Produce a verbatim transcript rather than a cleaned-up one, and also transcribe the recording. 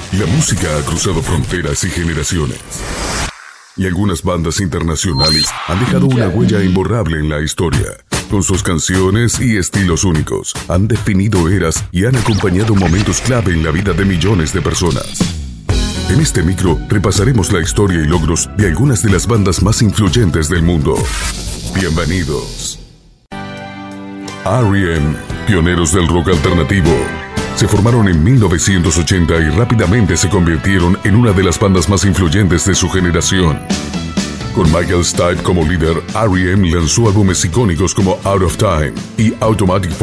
La música ha cruzado fronteras y generaciones. Y algunas bandas internacionales han dejado una huella imborrable en la historia. Con sus canciones y estilos únicos, han definido eras y han acompañado momentos clave en la vida de millones de personas. En este micro repasaremos la historia y logros de algunas de las bandas más influyentes del mundo. Bienvenidos. R E M, pioneros del rock alternativo. Se formaron en mil novecientos ochenta y rápidamente se convirtieron en una de las bandas más influyentes de su generación. Con Michael Stipe como líder, R E M lanzó álbumes icónicos como Out of Time y Automatic